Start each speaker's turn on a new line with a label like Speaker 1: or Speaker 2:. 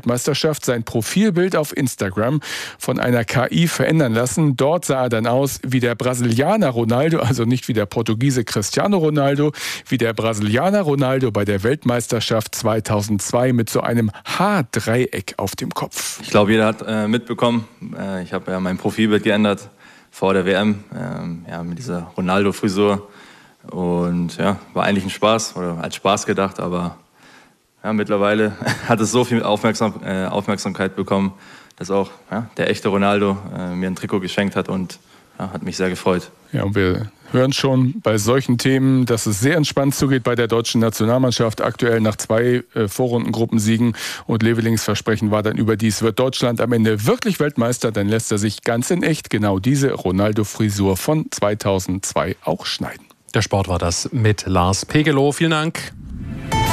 Speaker 1: Weltmeisterschaft sein Profilbild auf Instagram von einer KI verändern lassen. Dort sah er dann aus wie der Brasilianer Ronaldo, also nicht wie der Portugiese Cristiano Ronaldo, wie der Brasilianer Ronaldo bei der Weltmeisterschaft 2002 mit so einem Haardreieck auf dem Kopf.
Speaker 2: Ich glaube, jeder hat mitbekommen, ich habe ja mein Profilbild geändert vor der WM, mit dieser Ronaldo-Frisur. Und ja, war eigentlich ein Spaß oder als Spaß gedacht, aber ja, mittlerweile hat es so viel Aufmerksamkeit bekommen, dass auch der echte Ronaldo mir ein Trikot geschenkt hat und hat mich sehr gefreut.
Speaker 1: Ja, und wir hören schon bei solchen Themen, dass es sehr entspannt zugeht bei der deutschen Nationalmannschaft. Aktuell nach 2 Vorrundengruppensiegen und Levelings Versprechen war dann überdies, wird Deutschland am Ende wirklich Weltmeister, dann lässt er sich ganz in echt genau diese Ronaldo-Frisur von 2002 auch schneiden.
Speaker 3: Der Sport war das mit Lars Pegelow. Vielen Dank.